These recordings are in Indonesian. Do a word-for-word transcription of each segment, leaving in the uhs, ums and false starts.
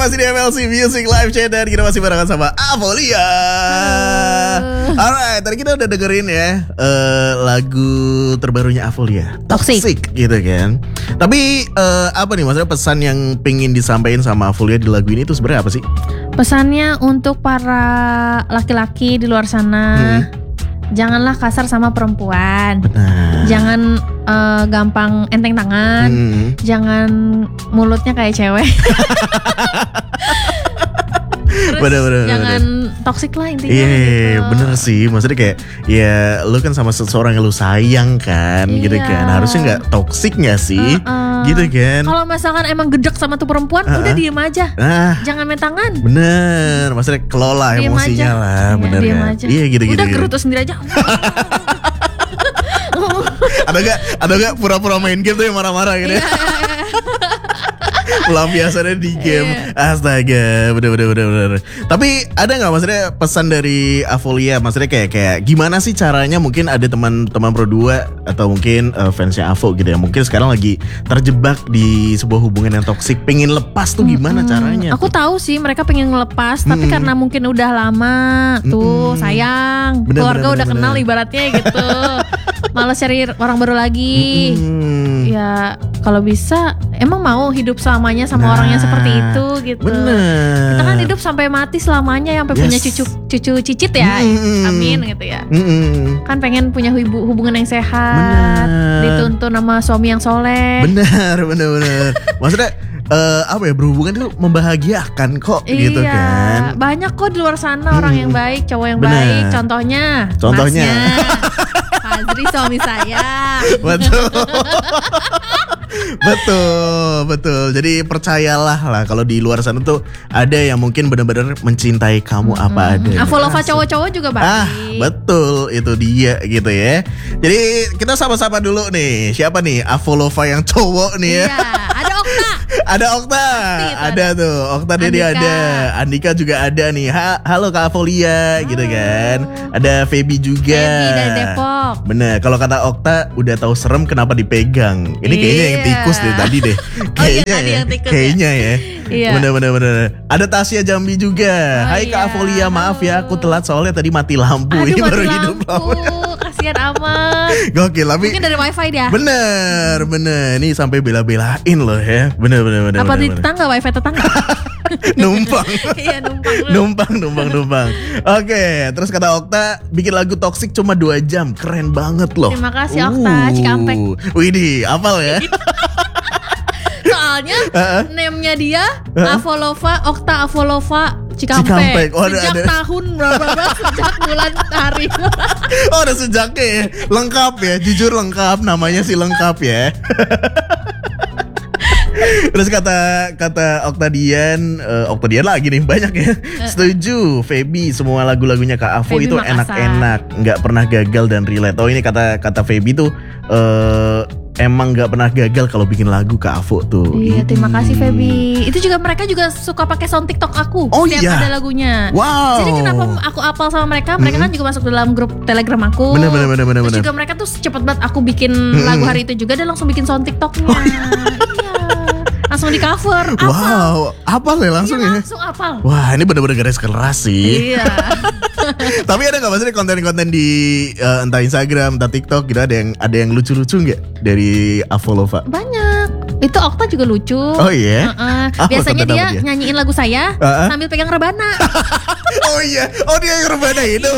masih di M L C Music Live Chat dan kita masih barengan sama Avolia. Alright, tadi kita udah dengerin ya uh, lagu terbarunya Avolia, Toxic, Toxic gitu kan. Tapi uh, apa nih maksudnya pesan yang pengen disampaikan sama Avolia di lagu ini itu sebenarnya apa sih? Pesannya untuk para laki-laki di luar sana, hmm. janganlah kasar sama perempuan. Benar. Jangan uh, gampang enteng tangan. Hmm. Jangan mulutnya kayak cewek. Terus bener, bener, jangan bener. toksik lah intinya. Iya yeah, gitu. bener sih. Maksudnya kayak ya lu kan sama seseorang yang lu sayang kan, yeah. gitu kan. Harusnya gak toksik gak sih? Uh-uh. Gitu kan. Kalau misalkan emang gedek sama tuh perempuan, uh-uh. udah diem aja. Uh. Jangan main tangan. Bener. Maksudnya kelola diem emosinya aja. Lah. Bener ya, kan. Iya gitu-gitu. Udah gitu. gerutu sendiri aja. Ada gak Ada gak pura-pura main game tuh yang marah-marah gitu ya? Pelampiasannya di game. yeah. Astaga, bener-bener bener-bener. Tapi ada gak maksudnya pesan dari Avolia? Maksudnya kayak kayak gimana sih caranya? Mungkin ada teman-teman Pro dua atau mungkin uh, fansnya Avo gitu ya, mungkin sekarang lagi terjebak di sebuah hubungan yang toksik, pengen lepas tuh gimana hmm, caranya? Aku tahu sih mereka pengen ngelepas, hmm. tapi karena mungkin udah lama tuh hmm. sayang, bener, keluarga bener, udah bener, kenal bener. Ibaratnya gitu. Malas cari orang baru lagi. Hmm. Ya kalau bisa emang mau hidup selamanya sama nah, orang yang seperti itu gitu. Bener. Kita kan hidup sampai mati selamanya, sampai yes. punya cucu cucu cicit ya. Hmm. Amin gitu ya. Hmm. Kan pengen punya hubungan yang sehat, bener. Dituntun sama suami yang soleh. Bener, bener, bener. Maksudnya Uh, apa ya, berhubungan itu membahagiakan kok. Iya, gitu kan. Banyak kok di luar sana hmm. orang yang baik, cowok yang bener. Baik. Contohnya Contohnya Fazri suami saya. Betul. Betul, betul. Jadi percayalah lah kalau di luar sana tuh ada yang mungkin benar-benar mencintai kamu hmm. apa adanya. Avolova cowok-cowok juga baik. Ah, betul, itu dia gitu ya. Jadi kita sama-sama dulu nih. Siapa nih Avolova yang cowok nih ya? Iya, ada Okta. Ada Okta, ada, ada tuh. Okta dia ada. Andika juga ada nih. Ha, halo Kak Avolia, halo. Gitu kan. Ada Feby juga. Feby dari Depok. Bener. Kalau kata Okta, udah tahu serem kenapa dipegang. Ini iya. kayaknya yang tikus deh tadi deh. Kayaknya oh, iya, ya. Tikus, kayaknya ya. Iya. Bener bener bener. Ada Tasya Jambi juga. Oh, Hai iya. Kak Avolia, maaf ya aku telat soalnya tadi mati lampu. Aduh, ini mati baru lampu. Hidup lampu. Kasian amat. Gokil, tapi mungkin dari wifi dia. Bener bener. Ini sampai bela-belain loh ya. Bener bener bener. Apa bener, di bener. tetangga, wifi tetangga? numpang. Iya numpang. numpang numpang numpang. Oke, terus kata Okta bikin lagu Toxic cuma dua jam, keren banget loh. Terima kasih uh. Okta, Cikampek. Widih, hafal ya. Soalnya uh-uh. name-nya dia uh-uh. Avolova, Okta Avolova Cikampek, Cikampek. Oh, sejak ada. Tahun berapa sejak bulan hari. Oh ada sejaknya ya. Lengkap ya, jujur lengkap, namanya sih lengkap ya. Terus kata kata Oktadian, uh, Oktadian lagi nih banyak ya. Setuju, Feby semua lagu-lagunya Kak Avo Feby itu Makassar. Enak-enak, nggak pernah gagal dan relate. Oh ini kata kata Feby tuh uh, emang nggak pernah gagal kalau bikin lagu Kak Avo tuh. Iya, terima kasih Feby. Itu juga mereka juga suka pakai sound TikTok aku. Oh setiap iya. ada lagunya. Wow. Jadi kenapa aku apal sama mereka? Mereka hmm. kan juga masuk dalam grup Telegram aku. Bener bener bener bener. Terus juga mereka tuh cepet banget aku bikin hmm. lagu hari itu juga, dan langsung bikin sound TikToknya. Oh, iya. Iya. Langsung di cover. Apal. Wow, apal ya langsung iya, ya. Langsung apal. Wah, ini bener-bener garis keras sih. Iya. Tapi ada nggak maksudnya konten-konten di uh, entah Instagram, entah TikTok gitu, ada yang ada yang lucu-lucu nggak dari Avolova? Banyak. Itu Okta juga lucu. Oh iya. Uh-uh. Biasanya dia, dia nyanyiin lagu saya uh-uh. sambil pegang rebana. Oh iya. Oh dia yang rebana itu.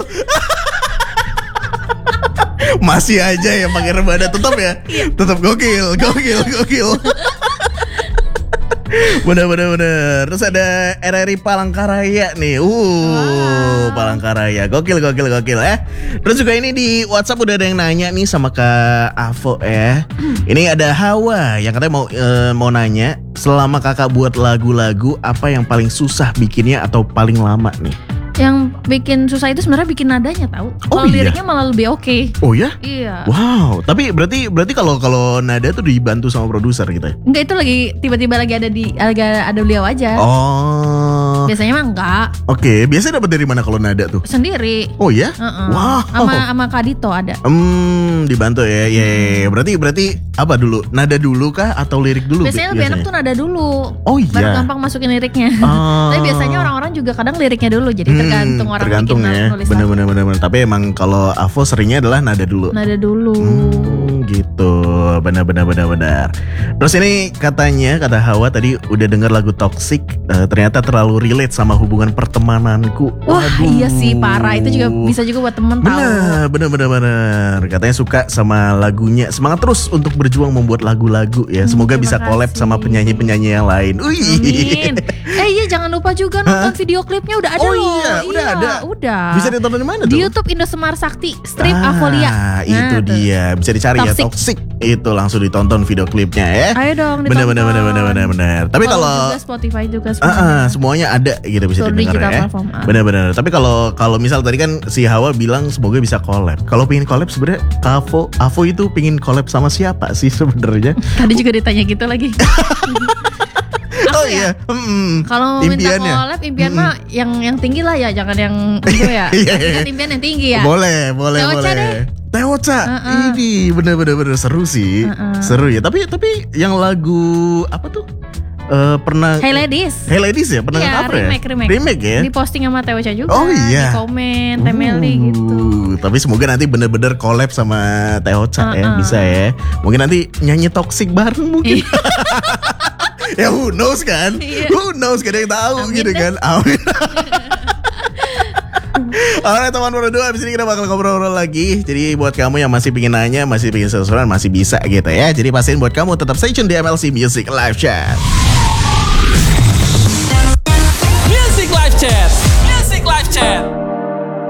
Masih aja ya pakai rebana, tetap ya. Tetap gokil, gokil, gokil. Bener-bener. Terus ada R R I Palangkaraya nih. Uh, wow. Palangkaraya. Gokil, gokil, gokil ya. Terus juga ini di WhatsApp udah ada yang nanya nih sama Kak Avo ya. Ini ada Hawa yang katanya mau e, mau nanya, selama kakak buat lagu-lagu apa yang paling susah bikinnya atau paling lama nih? Yang bikin susah itu sebenarnya bikin nadanya, tahu. Oh, kalau iya? liriknya malah lebih oke. Okay. Oh ya? Iya. Wow. Tapi berarti berarti kalau kalau nada tuh dibantu sama produser gitu ya? Enggak, itu lagi tiba-tiba lagi ada di lagi ada beliau aja. Oh. Biasanya mah enggak. Oke, biasanya dapat dari mana kalau nada tuh? Sendiri. Oh ya? Uh-uh. Wow. Sama sama Kadito ada. Hmm, dibantu ya. Ya, ya. Berarti berarti apa dulu? Nada dulu kah atau lirik dulu? Biasanya lebih enak tuh nada dulu. Oh iya. Baru gampang masukin liriknya. Oh. Tapi biasanya orang-orang juga kadang liriknya dulu. Jadi tergantung hmm, orang tergantung bikin ya. nulis Bener bener bener bener. Tapi emang kalau Avo seringnya adalah nada dulu. Nada dulu. Hmm, gitu. Benar benar benar benar. Terus ini katanya kata Hawa tadi udah denger lagu Toxic, uh, ternyata terlalu relate sama hubungan pertemananku. Wah, Waduh. iya sih parah. Itu juga bisa juga buat temen tahu. Bener bener bener bener. Katanya suka sama lagunya. Semangat terus untuk berjuang membuat lagu-lagu ya. Semoga Hmm, bisa collab sama penyanyi-penyanyi yang lain. Wih. Amin. Eh iya jangan lupa juga nonton video klipnya udah ada oh, loh. iya, udah iya, ada. Udah. Bisa ditonton di mana tuh? Di YouTube Indosemar Sakti strip ah, Avolia. Nah, itu tuh. dia. Bisa dicari Toxic. ya Toxic. Itu langsung ditonton video klipnya ya. Ayo dong ditonton. Bener bener bener bener bener bener. Tapi kalau juga Spotify juga uh, semuanya. uh, semuanya ada gitu bisa Seluruh didengar digital ya. platform, ah. Bener bener. Tapi kalau kalau misal tadi kan si Hawa bilang semoga bisa collab. Kalau pengen collab sebenarnya Avo Avo itu pengen collab sama siapa sih sebenarnya? Tadi juga ditanya gitu lagi. Oh ya? iya. Mm-mm. Kalau minta Impiannya. collab impian Mm-mm. mah yang yang tinggi lah ya, jangan yang itu ya. Iya, iya. Ingat impian yang tinggi ya. Boleh, boleh, Teoca boleh. deh. Teoca. Uh-uh. Ini bener-bener bener seru sih. Uh-uh. Seru ya. Tapi tapi yang lagu apa tuh? Eh, pernah Hey Ladies. Hey Ladies ya, pernah Iya, cover ya? remake, remake. Remake ya? Di posting sama Teoca juga. Oh, iya. Di komen, Temeli Uh, gitu. Tapi semoga nanti bener-bener collab sama Teoca ya, Uh-uh. bisa ya. Mungkin nanti nyanyi Toxic bareng mungkin. Ya who knows kan? Iya. Who knows, gak ada yang tahu Amin gitu deh. kan. Amin. Alright teman berdua, abis ini kita bakal ngobrol-ngobrol lagi. Jadi buat kamu yang masih pingin nanya, masih pingin sesuatu, masih bisa gitu ya. Jadi pastiin buat kamu tetap stay tune di M L C Music Live Chat.